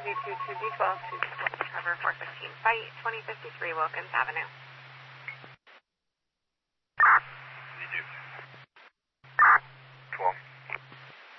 2D2, 2D12, 2D12, cover 415, Fight 2053 Wilkins Avenue.